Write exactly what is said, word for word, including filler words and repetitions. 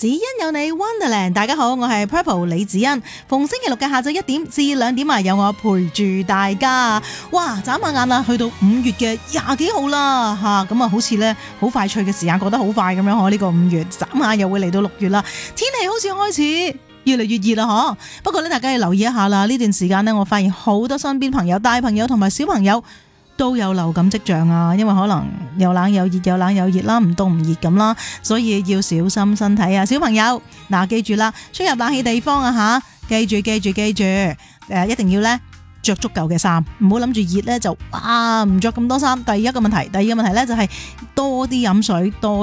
只因有你 Wonderland， 大家好，我係 Purple 李子欣。逢星期六嘅下晝一點至兩點啊，有我陪住大家。哇，眨下眼啦，去到五月嘅廿幾號啦吓，咁啊好似咧好快脆嘅時間過得好快咁樣嗬。呢、這個五月眨下又會嚟到六月啦，天氣好似開始越嚟越熱啦嗬。不過咧，大家要留意一下啦，呢段時間咧，我發現好多身邊朋友、大朋友同埋小朋友都有流感跡象啊，因為可能又冷又熱，又冷又熱啦，唔凍唔熱咁啦，所以要小心身體啊，小朋友嗱，記住啦，出入冷氣地方啊吓，記住記住記住，誒、呃，一定要咧着足夠嘅衫，唔好諗住熱咧就哇唔着咁多衫。第一個問題，第二個問題咧就係多啲飲水，多